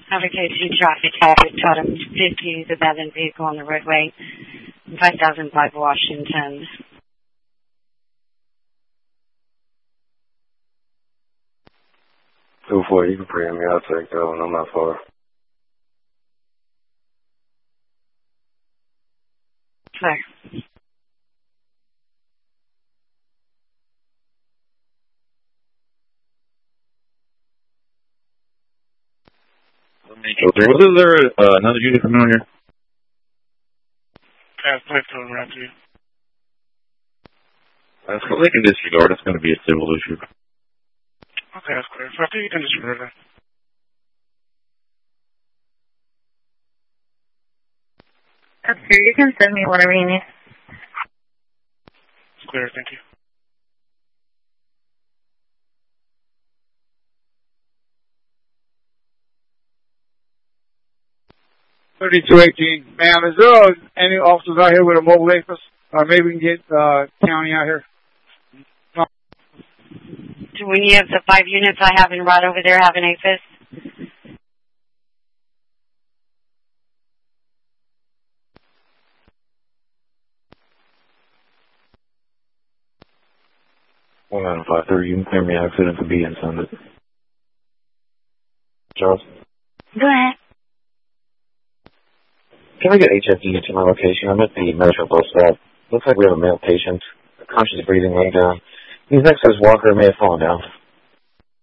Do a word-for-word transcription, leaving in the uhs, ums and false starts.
Application traffic traffic Chatham fifty, the abandoned vehicle on the roadway, five thousand five Washington. two four, you can bring me. I'll take that one. I'm not far. Clear. Was there uh, another unit coming on here? Yeah, plate to around to you. That's cool. They can disregard. It's going to be a civil issue. Okay, that's clear. So I think you can disregard that. That's clear. You can send me whatever you need. It's clear, thank you. thirty-two eighteen. Ma'am, is there uh, any officers out here with a mobile A F I S? Or maybe we can get uh, county out here? No. Do any of the five units I have in right over there have an A F I S? one nine five three, you can clear me accident to be and send it. Charles? Go ahead. Can I get H F D to my location? I'm at the Metro bus stop. Looks like we have a male patient. Conscious breathing laying down. He's next to his walker, may have fallen down.